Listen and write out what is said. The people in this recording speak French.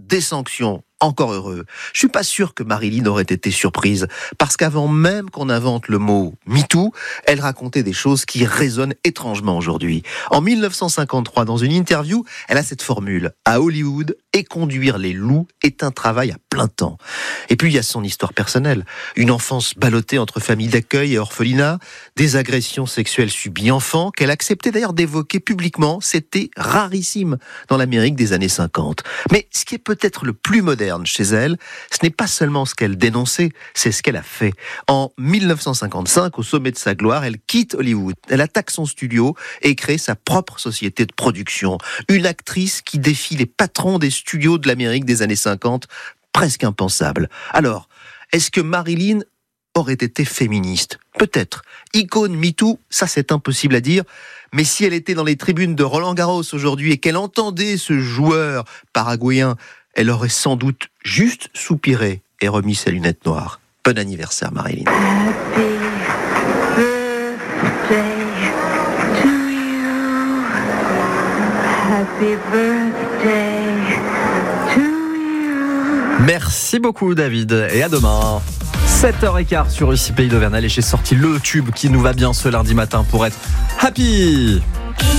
des sanctions. Encore heureux. Je suis pas sûr que Marilyn aurait été surprise, parce qu'avant même qu'on invente le mot MeToo, elle racontait des choses qui résonnent étrangement aujourd'hui. En 1953, dans une interview, elle a cette formule. À Hollywood, éconduire les loups est un travail à plein temps. Et puis il y a son histoire personnelle. Une enfance ballottée entre famille d'accueil et orphelinat, des agressions sexuelles subies enfant, qu'elle acceptait d'ailleurs d'évoquer publiquement. C'était rarissime dans l'Amérique des années 50. Mais ce qui est peut-être le plus moderne chez elle, ce n'est pas seulement ce qu'elle dénonçait, c'est ce qu'elle a fait. En 1955, au sommet de sa gloire, elle quitte Hollywood. Elle attaque son studio et crée sa propre société de production. Une actrice qui défie les patrons des studios de l'Amérique des années 50, presque impensable. Alors, est-ce que Marilyn aurait été féministe? Peut-être. Icône MeToo, ça c'est impossible à dire. Mais si elle était dans les tribunes de Roland-Garros aujourd'hui et qu'elle entendait ce joueur paraguayen, elle aurait sans doute juste soupiré et remis ses lunettes noires. Bon anniversaire, Marilyn. Happy birthday to you. Happy birthday to you. Merci beaucoup David et à demain. 7h15 sur UCI Pays d'Auvergne. Allez, j'ai sorti le tube qui nous va bien ce lundi matin pour être happy.